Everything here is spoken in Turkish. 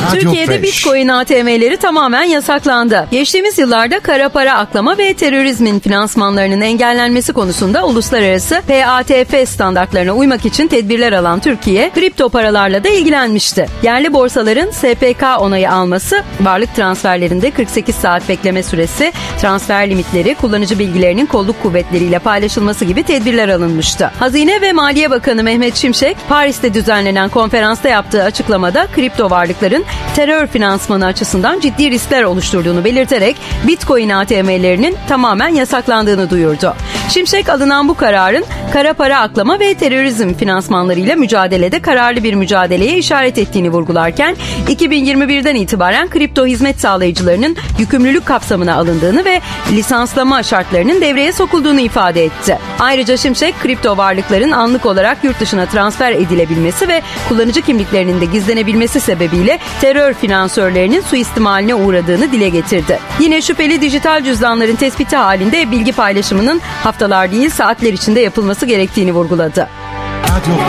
Türkiye'de Bitcoin ATM'leri tamamen yasaklandı. Geçtiğimiz yıllarda kara para aklama ve terörizmin finansmanlarının engellenmesi konusunda uluslararası PATF standartlarına uymak için tedbirler alan Türkiye, kripto paralarla da ilgilenmişti. Yerli borsaların SPK onayı alması, varlık transferlerinde 48 saat bekleme süresi, transfer limitleri, kullanıcı bilgilerinin kolluk kuvvetleriyle paylaşılması gibi tedbirler alınmıştı. Hazine ve Maliye Bakanı Mehmet Şimşek, Paris'te düzenlenen konferansta yaptığı açıklamada kripto varlıkların terör finansmanı açısından ciddi riskler oluşturduğunu belirterek Bitcoin ATM'lerinin tamamen yasaklandığını duyurdu. Şimşek alınan bu kararın kara para aklama ve terörizm finansmanlarıyla mücadelede kararlı bir mücadeleye işaret ettiğini vurgularken 2021'den itibaren kripto hizmet sağlayıcılarının yükümlülük kapsamına alındığını ve lisanslama şartlarının devreye sokulduğunu ifade etti. Ayrıca Şimşek kripto varlıkların anlık olarak yurt dışına transfer edilebilmesi ve kullanıcı kimliklerinin de gizlenebilmesi sebebiyle terör finansörlerinin suistimaline uğradığını dile getirdi. Yine şüpheli dijital cüzdanların tespiti halinde bilgi paylaşımının haftalar değil saatler içinde yapılması gerektiğini vurguladı.